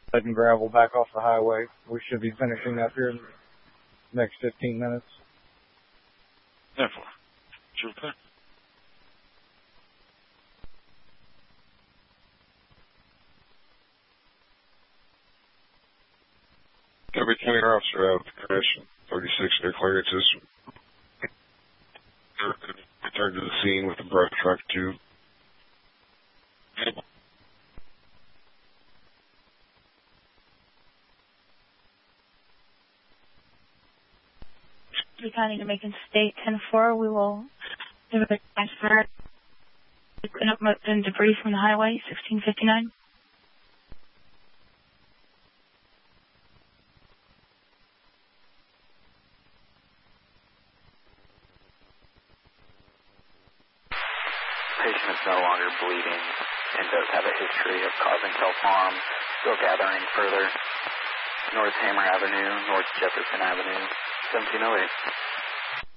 letting gravel back off the highway. We should be finishing up here in the next 15 minutes. Definitely. Sure thing. Every county officer out of the commission, 36 new clearances. Returned to the scene with the brush truck too. The county to Macon State 10-4. We will do a transfer. Clean up and debris from the highway, 1659. Patient is no longer bleeding and does have a history of causing self-harm. Still gathering further. North Hammer Avenue, North Jefferson Avenue, 1708.